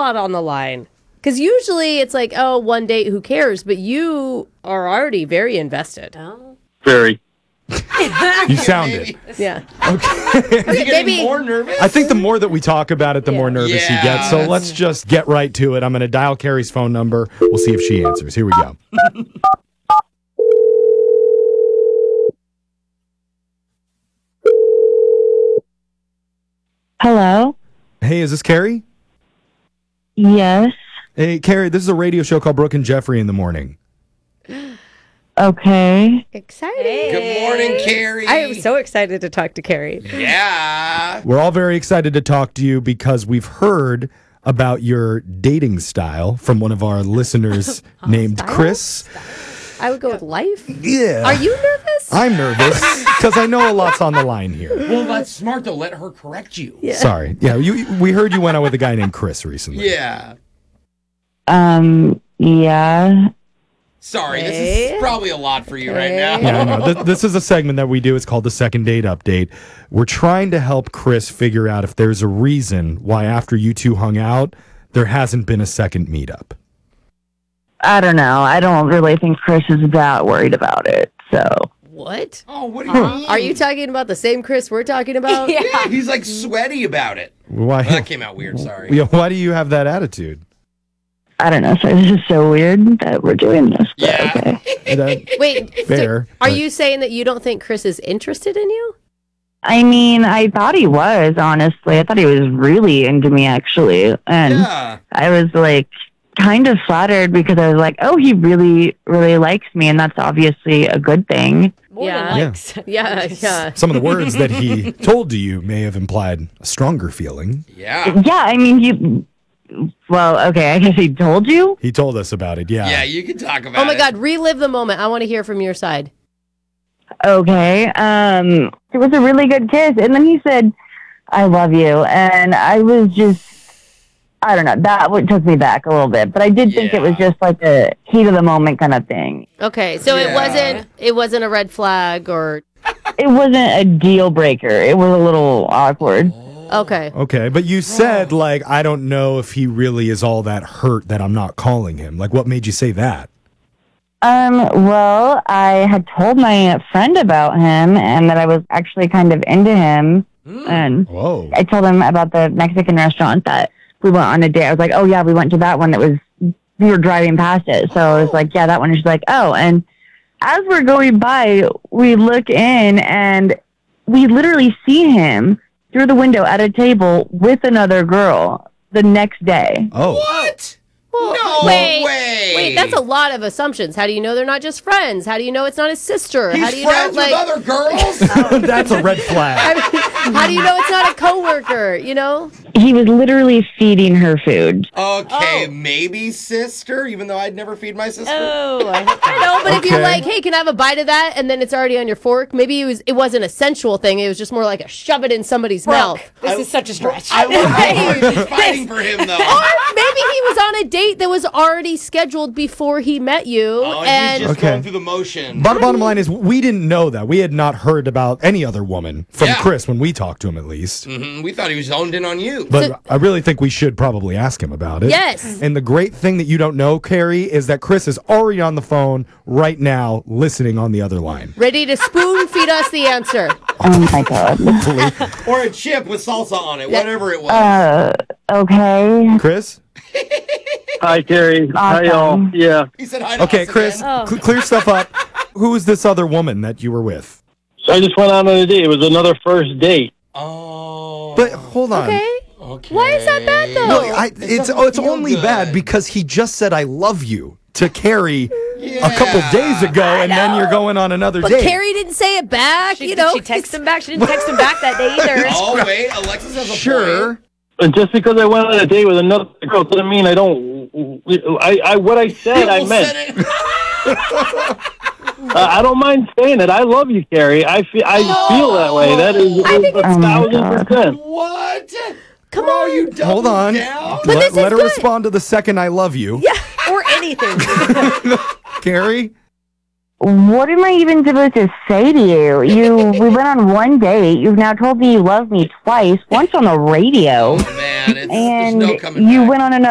lot on the line. Because usually it's like, oh, one date, who cares? But you are already very invested. Oh. Very. You sounded. Yeah. Okay. Maybe More nervous? I think the more that we talk about it, the more nervous he gets. So let's just get right to it. I'm going to dial Carrie's phone number. We'll see if she answers. Here we go. Hello? Hey, is this Carrie? Yes. Hey, Carrie, this is a radio show called Brooke and Jeffrey in the Morning. Okay. exciting. Good morning, Carrie. I am so excited to talk to Carrie. Yeah. We're all very excited to talk to you because we've heard about your dating style from one of our listeners named style? Chris. I would go with life. Yeah. Are you nervous? I'm nervous because I know a lot's on the line here. Well, that's smart, though. Let her correct you. Yeah. Sorry. Yeah, we heard you went out with a guy named Chris recently. Yeah. Yeah. Sorry, this Okay. is probably a lot for you right now. Yeah, I know. This is a segment that we do. It's called the Second Date Update. We're trying to help Chris figure out if there's a reason why after you two hung out, there hasn't been a second meetup. I don't know. I don't really think Chris is that worried about it. So. What? Oh, what do you mean? Are you talking about the same Chris we're talking about? Yeah, he's like sweaty about it. Why? Well, that came out weird, sorry. Yeah, why do you have that attitude? I don't know. So this is so weird that we're doing this. But Yeah. okay. Wait, Fair, are but- you saying that you don't think Chris is interested in you? I mean, I thought he was, honestly. I thought he was really into me, actually. And Yeah. I was like kind of flattered because I was like, oh, he really, really likes me. And that's obviously a good thing. More than likes. Yeah. Some of the words that he told to you may have implied a stronger feeling. Yeah. Yeah, I mean, well, okay, I guess he told you? He told us about it, yeah. Yeah, you can talk about it. Oh my God, relive the moment. I want to hear from your side. Okay. It was a really good kiss. And then he said, I love you. And I was just, I don't know, took me back a little bit. But I did think it was just like a heat of the moment kind of thing. Okay, so Yeah. it wasn't a red flag or It wasn't a deal breaker. It was a little awkward. okay. Okay, but you said, like, I don't know if he really is all that hurt that I'm not calling him. Like, what made you say that? Well, I had told my friend about him and that I was actually kind of into him. And Whoa. I told him about the Mexican restaurant that we went on a date. I was like, oh yeah, we went to that one that was, we were driving past it. So I was like, yeah, that one. And she's like, oh. And as we're going by, we look in and we literally see him through the window at a table with another girl the next day. Oh. What? Well, No way. Wait, that's a lot of assumptions. How do you know they're not just friends? How do you know it's not his sister? He's How do you friends know, with other girls? That's a red flag. how do you know it's not a coworker? You know? He was literally feeding her food. Okay, maybe sister, even though I'd never feed my sister. Oh, I know. But if you're Okay. like, hey, can I have a bite of that? And then it's already on your fork. Maybe it wasn't a sensual thing. It was just more like a shove it in somebody's mouth. This is such a stretch. I was fighting for him, though. Or maybe he was on a date that was already scheduled before he met you. Oh, and he's just Okay. going through the motion. Bottom line is, we didn't know that. We had not heard about any other woman from Yeah. Chris when we talked to him, at least. We thought he was zoned in on you. But I really think we should probably ask him about it. Yes. And the great thing that you don't know, Carrie, is that Chris is already on the phone right now, listening on the other line. ready to spoon feed us the answer. Oh my God. Or a chip with salsa on it, whatever it was. Okay. Chris? Hi, Carrie. Hi, y'all. Awesome. Yeah. He said hi to Okay, us Chris, again. clear stuff up. Who is this other woman that you were with? So I just went out on a date. It was another first date. Oh. But hold on. Okay. Okay. Why is that bad, though? No, it's doesn't feel only good. bad because he just said I love you to Carrie a couple days ago, and then you're going on another But date. Carrie didn't say it back, She, you know. she texted him back. She didn't text him back that day either. Oh, wait, Alexis has a Sure. point. And just because I went on a date with another girl doesn't mean I don't. What I said, I People meant. said it. I don't mind saying it. I love you, Carrie. I feel that way. That is I think it's- 1,000%. What? Come Bro, on. you Hold on. down? But this is Let her good. respond to the second I love you. Yeah. Or anything. Carrie? What am I even supposed to say to you? We went on one date. You've now told me you love me twice, once on the radio, Man, there's and no coming you back. went on another